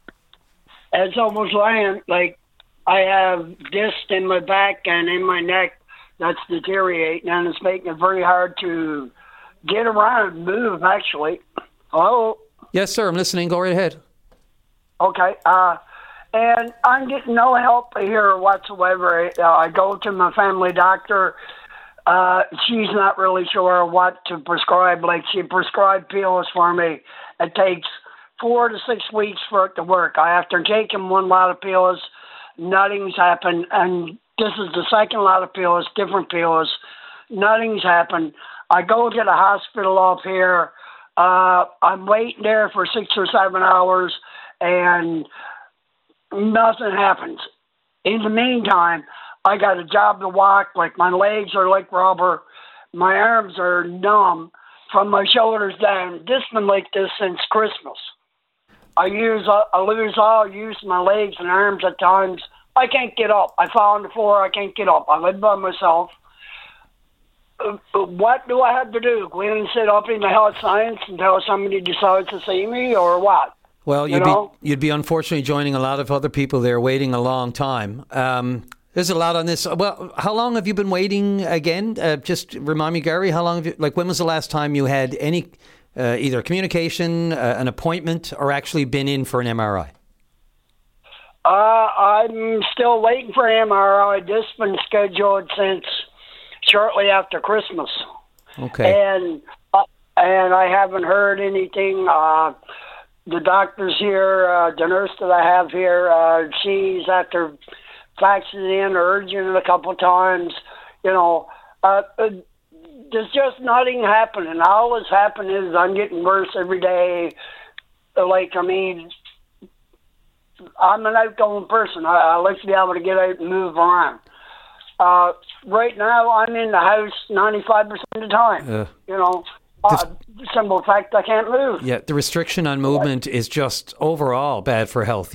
as almost lying, like I have discs in my back and in my neck that's deteriorating, and it's making it very hard to get around and move, actually. Hello? Yes, sir. I'm listening. Go right ahead. Okay. Uh, and I'm getting no help here whatsoever. Uh, I go to my family doctor. Uh, she's not really sure what to prescribe. Like, she prescribed pills for me. It takes four to six weeks for it to work. I after taking one lot of pills, nothing's happened, and this is the second lot of pills, different pills. Nothing's happened. I go to the hospital up here. Uh, I'm waiting there for six or seven hours, and nothing happens. In the meantime, I got a job to walk. Like my legs are like rubber. My arms are numb from my shoulders down. This has been like this since Christmas. I use, I lose all use of my legs and arms at times. I can't get up. I fall on the floor. I can't get up. I live by myself. Uh, what do I have to do? Go in and sit up in the health science until somebody decides to see me, or what? Well, you'd you know? be you'd be unfortunately joining a lot of other people there waiting a long time. Um, there's a lot on this. Well, how long have you been waiting again? Uh, just remind me, Gary, how long have you, like, when was the last time you had any, uh, either communication, uh, an appointment, or actually been in for an M R I? Uh, I'm still waiting for an M R I. This has been scheduled since shortly after Christmas. Okay. And, uh, and I haven't heard anything. Uh, the doctors here, uh, the nurse that I have here, uh, she's after faxing in or urging it a couple of times. You know, uh, uh, there's just nothing happening. All that's happening is I'm getting worse every day. Like, I mean, I'm an outgoing person. I, I like to be able to get out and move around. Uh, right now, I'm in the house ninety-five percent of the time. Uh, you know, uh, simple fact, I can't move. Yeah, the restriction on movement is just overall bad for health.